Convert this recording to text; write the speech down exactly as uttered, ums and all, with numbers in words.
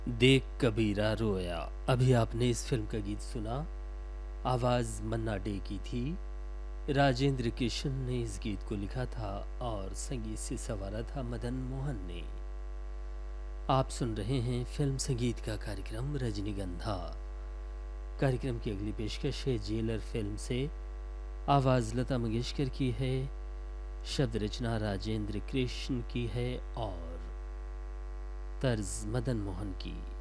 देख कबीरा रोया। अभी आपने इस फिल्म का गीत सुना। आवाज़ मन्ना डे की थी। राजेंद्र किशन ने इस गीत को लिखा था और संगीत से संवारा था मदन मोहन ने। आप सुन रहे हैं फिल्म संगीत का कार्यक्रम रजनीगंधा। कार्यक्रम की अगली पेशकश है जेलर फिल्म से। आवाज़ लता मंगेशकर की है, शब्द रचना राजेंद्र कृष्ण की है और तर्ज मदन मोहन की।